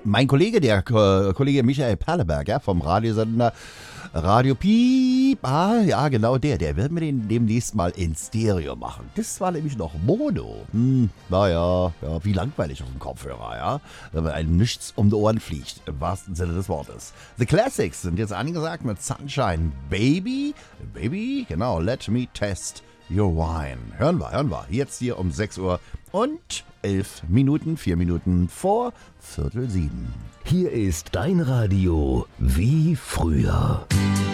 Mein Kollege, der Kollege Michael Perleberger vom Radiosender Radio Piep, ja genau der wird mir den demnächst mal in Stereo machen. Das war nämlich noch Mono. Naja, ja, wie langweilig auf dem Kopfhörer, ja. Wenn man einem nichts um die Ohren fliegt, im wahrsten Sinne des Wortes. The Classics sind jetzt angesagt mit Sunshine Baby, genau, Let Me Test Your Wine. Hören wir, jetzt hier um 6 Uhr und 11 Minuten, 4 Minuten vor 6:45. Hier ist dein Radio wie früher.